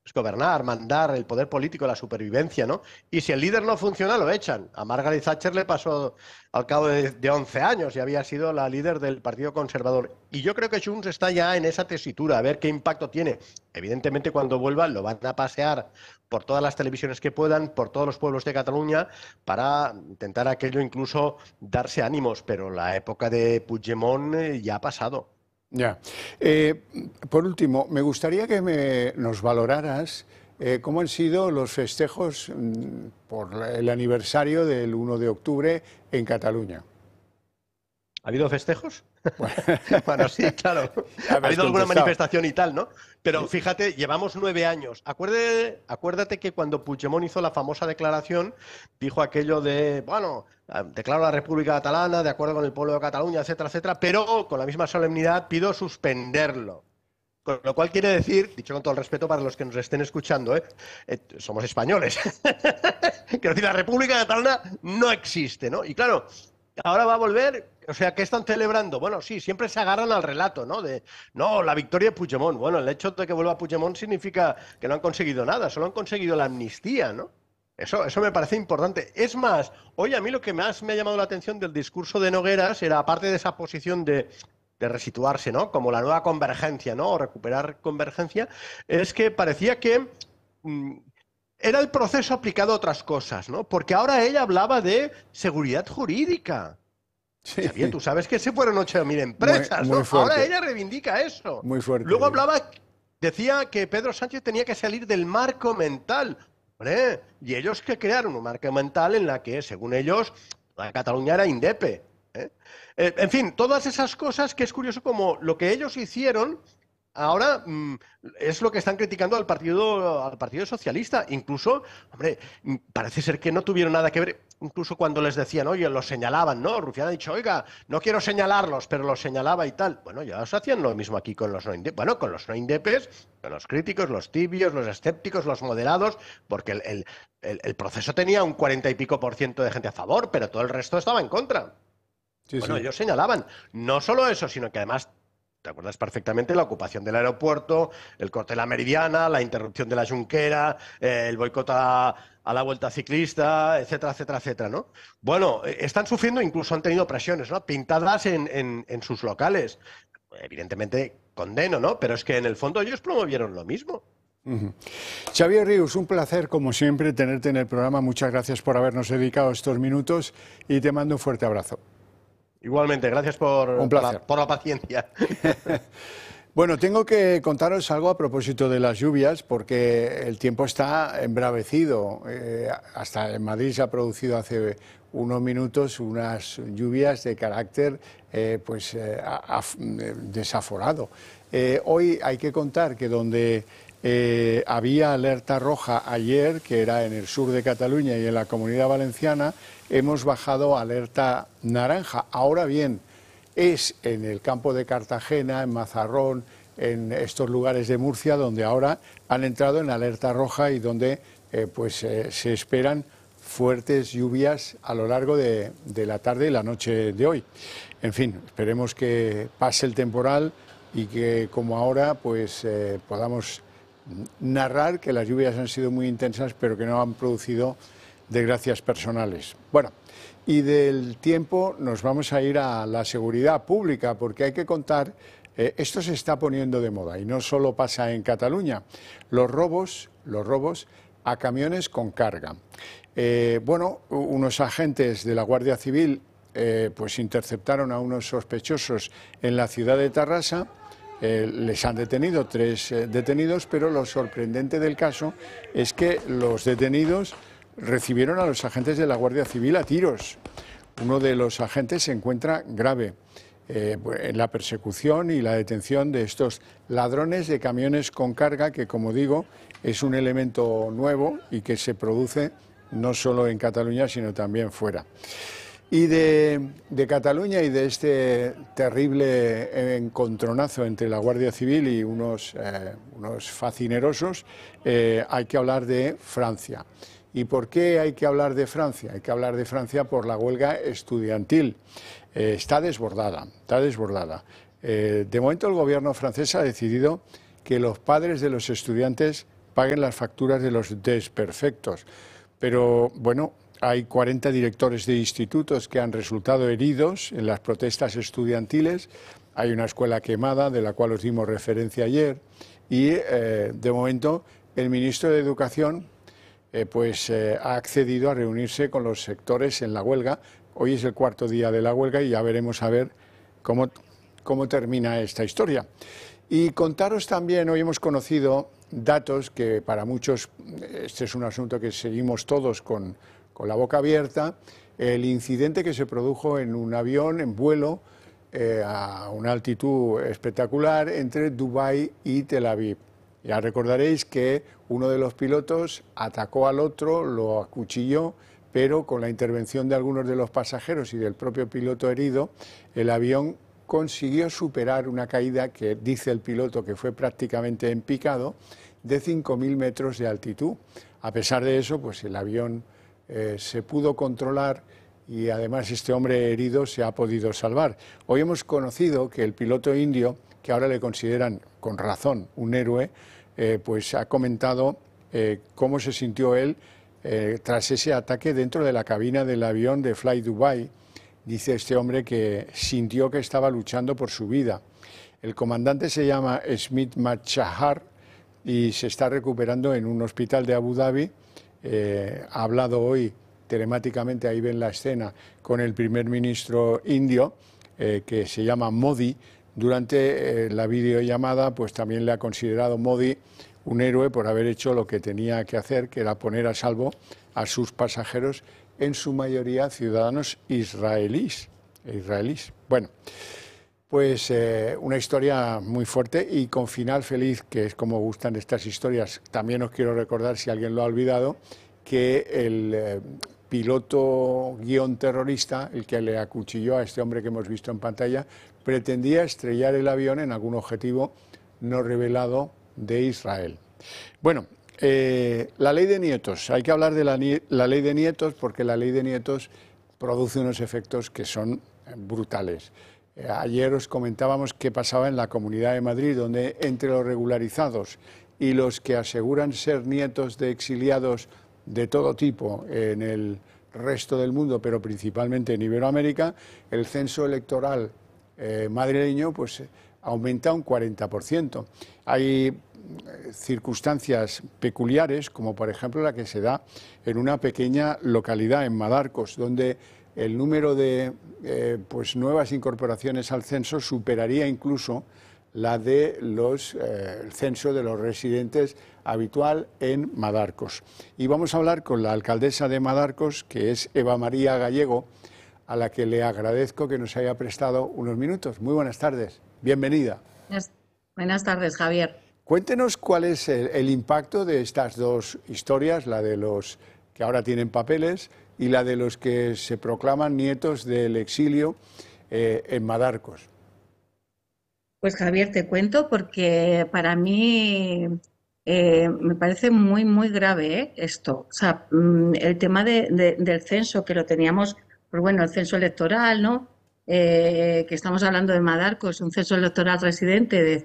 gobernar, mandar, el poder político, la supervivencia, ¿no? Y si el líder no funciona, lo echan. A Margaret Thatcher le pasó al cabo de 11 años y había sido la líder del Partido Conservador. Y yo creo que Junts está ya en esa tesitura, a ver qué impacto tiene. Evidentemente, cuando vuelva, lo van a pasear por todas las televisiones que puedan, por todos los pueblos de Cataluña, para intentar aquello incluso darse ánimos. Pero la época de Puigdemont ya ha pasado. Ya. Por último, me gustaría que nos valoraras cómo han sido los festejos por el aniversario del 1 de octubre en Cataluña. ¿Ha habido festejos? Bueno, sí, claro. Ha habido alguna manifestación y tal, ¿no? Pero fíjate, llevamos 9 años. Acuérdate que cuando Puigdemont hizo la famosa declaración, dijo aquello de, bueno, declaro la República Catalana de acuerdo con el pueblo de Cataluña, etcétera, etcétera, pero con la misma solemnidad pido suspenderlo. Con lo cual quiere decir, dicho con todo el respeto para los que nos estén escuchando, somos españoles. Quiero decir, la República Catalana no existe, ¿no? Y claro, ahora va a volver, o sea, ¿qué están celebrando? Bueno, sí, siempre se agarran al relato, ¿no? No, la victoria de Puigdemont. Bueno, el hecho de que vuelva Puigdemont significa que no han conseguido nada, solo han conseguido la amnistía, ¿no? Eso me parece importante. Es más, hoy a mí lo que más me ha llamado la atención del discurso de Nogueras era, aparte de esa posición de resituarse, ¿no? Como la nueva convergencia, ¿no? O recuperar convergencia, es que parecía que era el proceso aplicado a otras cosas, ¿no? Porque ahora ella hablaba de seguridad jurídica. Sí. Xavier, tú sabes que se fueron 8.000 empresas, muy ¿no? fuerte. Ahora ella reivindica eso. Muy fuerte. Luego decía que Pedro Sánchez tenía que salir del marco mental. ¿Hombre? Y ellos que crearon un marco mental en la que, según ellos, la Cataluña era indepe. En fin, todas esas cosas que es curioso como lo que ellos hicieron ahora es lo que están criticando al Partido Socialista. Incluso, hombre, parece ser que no tuvieron nada que ver, incluso cuando les decían, oye, los señalaban, ¿no? Rufián ha dicho, oiga, no quiero señalarlos, pero los señalaba y tal. Bueno, ya os hacían lo mismo aquí con los no indepes. Bueno, con los no indepes, con los críticos, los tibios, los escépticos, los moderados, porque el proceso tenía un 40 y pico % de gente a favor, pero todo el resto estaba en contra. Sí, Bueno, sí. ellos señalaban, no solo eso, sino que además, te acuerdas perfectamente, la ocupación del aeropuerto, el corte de la Meridiana, la interrupción de la Junquera, el boicot a la Vuelta Ciclista, etcétera, etcétera, etcétera, ¿no? Bueno, están sufriendo, incluso han tenido presiones, ¿no? Pintadas en sus locales. Evidentemente, condeno, ¿no? Pero es que en el fondo ellos promovieron lo mismo. Xavier Rius, un placer como siempre tenerte en el programa. Muchas gracias por habernos dedicado estos minutos y te mando un fuerte abrazo. Igualmente, gracias por la paciencia. Bueno, tengo que contaros algo a propósito de las lluvias, porque el tiempo está embravecido. Hasta en Madrid se ha producido hace unos minutos unas lluvias de carácter desaforado. Hoy hay que contar que donde había alerta roja ayer, que era en el sur de Cataluña y en la Comunidad Valenciana, hemos bajado a alerta naranja. Ahora bien, es en el campo de Cartagena, en Mazarrón, en estos lugares de Murcia, donde ahora han entrado en alerta roja y donde se esperan fuertes lluvias a lo largo de la tarde y la noche de hoy. En fin, esperemos que pase el temporal y que, como ahora, podamos narrar que las lluvias han sido muy intensas, pero que no han producido desgracias personales. Bueno, y del tiempo nos vamos a ir a la seguridad pública, porque hay que contar, esto se está poniendo de moda y no solo pasa en Cataluña, los robos a camiones con carga. Unos agentes de la Guardia Civil interceptaron a unos sospechosos en la ciudad de Tarrasa. Les han detenido 3 detenidos, pero lo sorprendente del caso es que los detenidos recibieron a los agentes de la Guardia Civil a tiros. Uno de los agentes se encuentra grave en la persecución y la detención de estos ladrones de camiones con carga, que, como digo, es un elemento nuevo y que se produce no solo en Cataluña, sino también fuera. Y de Cataluña y de este terrible encontronazo entre la Guardia Civil y unos facinerosos, hay que hablar de Francia. ¿Y por qué hay que hablar de Francia? Hay que hablar de Francia por la huelga estudiantil. Está desbordada, está desbordada. De momento el gobierno francés ha decidido que los padres de los estudiantes paguen las facturas de los desperfectos. Pero bueno, hay 40 directores de institutos que han resultado heridos en las protestas estudiantiles. Hay una escuela quemada, de la cual os dimos referencia ayer, y de momento el ministro de Educación ha accedido a reunirse con los sectores en la huelga. Hoy es el cuarto día de la huelga y ya veremos a ver cómo termina esta historia. Y contaros también, hoy hemos conocido datos que para muchos, este es un asunto que seguimos todos con la boca abierta, el incidente que se produjo en un avión en vuelo a una altitud espectacular entre Dubái y Tel Aviv. Ya recordaréis que uno de los pilotos atacó al otro, lo acuchilló, pero con la intervención de algunos de los pasajeros y del propio piloto herido, el avión consiguió superar una caída que dice el piloto que fue prácticamente en picado de 5.000 metros de altitud. A pesar de eso, pues el avión se pudo controlar y además este hombre herido se ha podido salvar. Hoy hemos conocido que el piloto indio, que ahora le consideran con razón un héroe, pues ha comentado cómo se sintió él tras ese ataque dentro de la cabina del avión de Fly Dubai. Dice este hombre que sintió que estaba luchando por su vida. El comandante se llama Smith Machahar y se está recuperando en un hospital de Abu Dhabi. Ha hablado hoy telemáticamente, ahí ven la escena, con el primer ministro indio, que se llama Modi. Durante la videollamada, pues también le ha considerado Modi un héroe por haber hecho lo que tenía que hacer, que era poner a salvo a sus pasajeros, en su mayoría ciudadanos israelíes. Bueno, pues una historia muy fuerte y con final feliz, que es como gustan estas historias. También os quiero recordar, si alguien lo ha olvidado, que el piloto guión terrorista, el que le acuchilló a este hombre que hemos visto en pantalla, pretendía estrellar el avión en algún objetivo no revelado de Israel. Bueno, la ley de nietos. Hay que hablar de la ley de nietos porque la ley de nietos produce unos efectos que son brutales. Ayer os comentábamos qué pasaba en la Comunidad de Madrid, donde entre los regularizados y los que aseguran ser nietos de exiliados de todo tipo en el resto del mundo, pero principalmente en Iberoamérica, el censo electoral madrileño pues aumenta un 40%. Hay circunstancias peculiares, como por ejemplo la que se da en una pequeña localidad, en Madarcos, donde el número de nuevas incorporaciones al censo superaría incluso la de el censo de los residentes habitual en Madarcos. Y vamos a hablar con la alcaldesa de Madarcos, que es Eva María Gallego, a la que le agradezco que nos haya prestado unos minutos. Muy buenas tardes, bienvenida. Buenas tardes, Javier. Cuéntenos cuál es el impacto de estas dos historias, la de los que ahora tienen papeles y la de los que se proclaman nietos del exilio en Madarcos. Pues Javier, te cuento porque para mí me parece muy, muy grave esto. O sea, el tema del censo, que lo teníamos, pues bueno, el censo electoral, ¿no? Que estamos hablando de Madarcos, un censo electoral residente de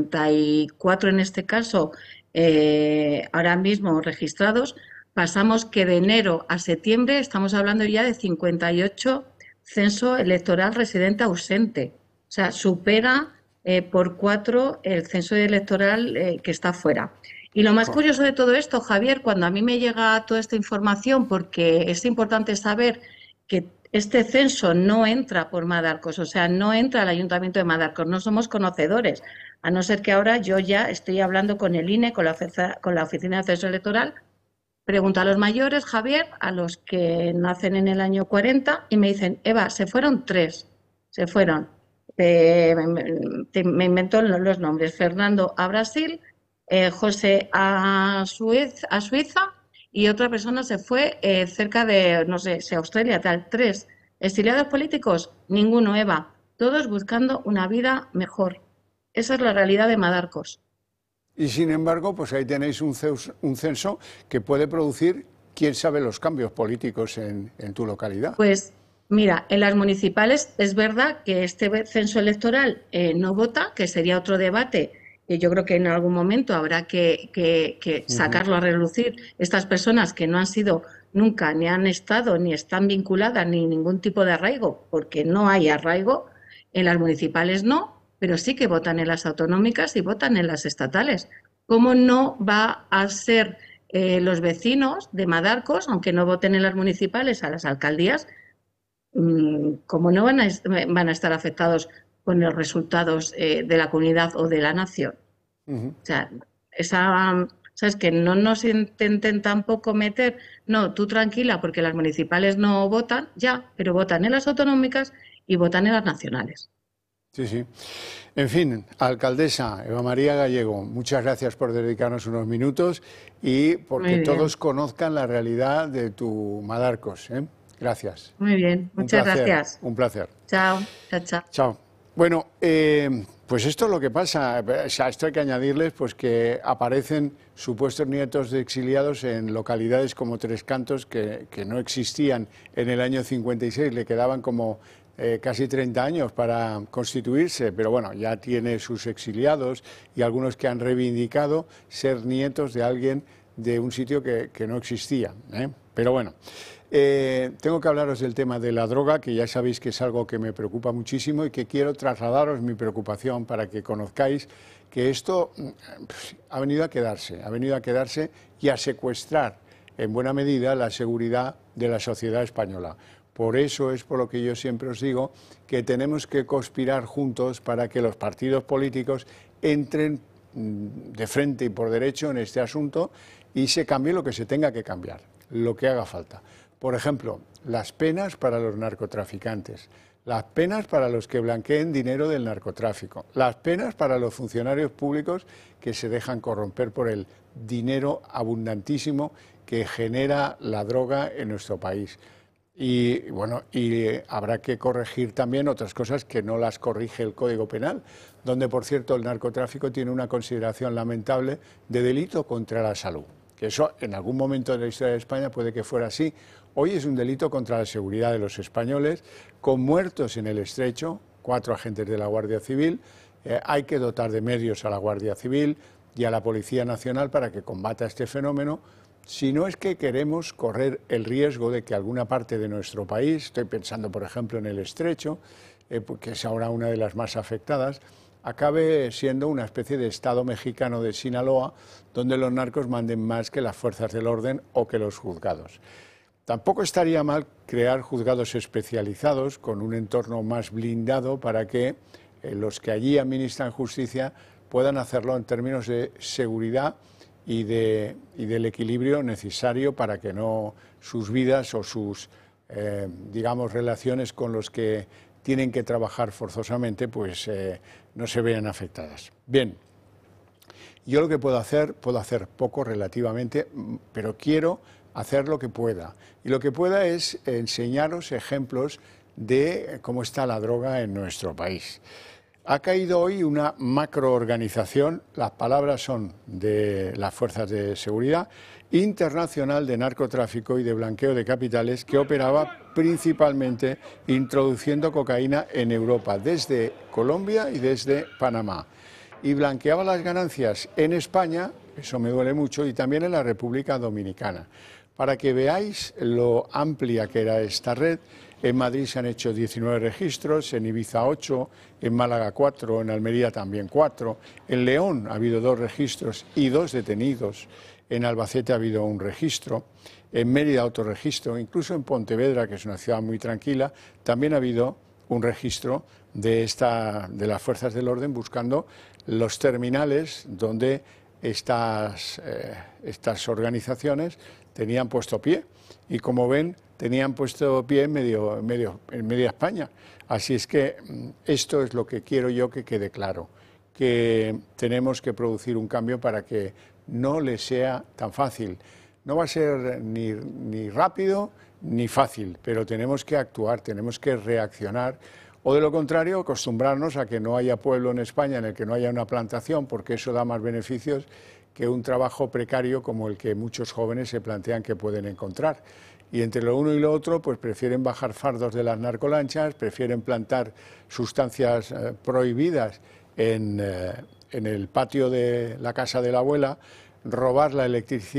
54 en este caso, ahora mismo registrados. Pasamos que de enero a septiembre estamos hablando ya de 58 censo electoral residente ausente. O sea, supera por 4 el censo electoral que está fuera. Y lo más curioso de todo esto, Javier, cuando a mí me llega toda esta información, porque es importante saber que este censo no entra por Madarcos, o sea, no entra al Ayuntamiento de Madarcos, no somos conocedores, a no ser que ahora yo ya estoy hablando con el INE, con la Oficina de Censo Electoral. Pregunto a los mayores, Javier, a los que nacen en el año 40, y me dicen, Eva, se fueron 3, se fueron. Me invento los nombres, Fernando a Brasil, José a Suiza, y otra persona se fue cerca de, no sé, si Australia, tal. 3 exiliados políticos, ninguno, Eva, todos buscando una vida mejor. Esa es la realidad de Madarcos. Y sin embargo, pues ahí tenéis un censo que puede producir, quién sabe, los cambios políticos en tu localidad. Pues mira, en las municipales es verdad que este censo electoral no vota, que sería otro debate yo creo que en algún momento habrá que sacarlo a relucir, estas personas que no han sido nunca, ni han estado, ni están vinculadas, ni ningún tipo de arraigo, porque no hay arraigo, en las municipales no, pero sí que votan en las autonómicas y votan en las estatales. ¿Cómo no va a ser los vecinos de Madarcos, aunque no voten en las municipales, a las alcaldías, cómo no van a estar afectados con los resultados de la comunidad o de la nación? O sea, ¿sabes? Que no nos intenten tampoco meter, no, tú tranquila, porque las municipales no votan, ya, pero votan en las autonómicas y votan en las nacionales. Sí, sí. En fin, alcaldesa Eva María Gallego, muchas gracias por dedicarnos unos minutos y porque todos conozcan la realidad de tu Madarcos, ¿eh? Gracias. Muy bien, muchas gracias. Un placer. Chao, chao, chao. Chao. Bueno, pues esto es lo que pasa. O sea, esto hay que añadirles pues que aparecen supuestos nietos de exiliados en localidades como Tres Cantos que no existían en el año 56, le quedaban como casi 30 años para constituirse, pero bueno, ya tiene sus exiliados y algunos que han reivindicado ser nietos de alguien de un sitio que no existía, ¿eh? Pero bueno, tengo que hablaros del tema de la droga, que ya sabéis que es algo que me preocupa muchísimo y que quiero trasladaros mi preocupación para que conozcáis que esto ha venido a quedarse y a secuestrar en buena medida la seguridad de la sociedad española. Por eso es por lo que yo siempre os digo que tenemos que conspirar juntos para que los partidos políticos entren de frente y por derecho en este asunto y se cambie lo que se tenga que cambiar, lo que haga falta. Por ejemplo, las penas para los narcotraficantes, las penas para los que blanqueen dinero del narcotráfico, las penas para los funcionarios públicos que se dejan corromper por el dinero abundantísimo que genera la droga en nuestro país. Y bueno, habrá que corregir también otras cosas que no las corrige el Código Penal, donde por cierto el narcotráfico tiene una consideración lamentable de delito contra la salud, que eso en algún momento de la historia de España puede que fuera así. Hoy es un delito contra la seguridad de los españoles, con muertos en el Estrecho, 4 agentes de la Guardia Civil. Hay que dotar de medios a la Guardia Civil y a la Policía Nacional para que combata este fenómeno. Si no es que queremos correr el riesgo de que alguna parte de nuestro país, estoy pensando por ejemplo en el Estrecho, que es ahora una de las más afectadas, acabe siendo una especie de Estado mexicano de Sinaloa, donde los narcos manden más que las fuerzas del orden o que los juzgados. Tampoco estaría mal crear juzgados especializados con un entorno más blindado para que los que allí administran justicia puedan hacerlo en términos de seguridad y del equilibrio necesario para que no sus vidas o sus, digamos, relaciones con los que tienen que trabajar forzosamente, pues no se vean afectadas. Bien, yo lo que puedo hacer poco relativamente, pero quiero hacer lo que pueda. Y lo que pueda es enseñaros ejemplos de cómo está la droga en nuestro país. Ha caído hoy una macroorganización, las palabras son de las Fuerzas de Seguridad, internacional de narcotráfico y de blanqueo de capitales, que operaba principalmente introduciendo cocaína en Europa, desde Colombia y desde Panamá. Y blanqueaba las ganancias en España, eso me duele mucho, y también en la República Dominicana. Para que veáis lo amplia que era esta red, en Madrid se han hecho 19 registros, en Ibiza 8, en Málaga 4, en Almería también 4, en León ha habido 2 registros y 2 detenidos, en Albacete ha habido 1 registro, en Mérida otro registro, incluso en Pontevedra, que es una ciudad muy tranquila, también ha habido un registro de las fuerzas del orden buscando los terminales donde estas organizaciones tenían puesto pie. Y como ven, tenían puesto pie en media España. Así es que esto es lo que quiero yo que quede claro, que tenemos que producir un cambio para que no les sea tan fácil. No va a ser ni rápido ni fácil, pero tenemos que actuar, tenemos que reaccionar, o de lo contrario, acostumbrarnos a que no haya pueblo en España en el que no haya una plantación, porque eso da más beneficios que un trabajo precario como el que muchos jóvenes se plantean que pueden encontrar. Y entre lo uno y lo otro, pues prefieren bajar fardos de las narcolanchas, prefieren plantar sustancias prohibidas en en el patio de la casa de la abuela, robar la electricidad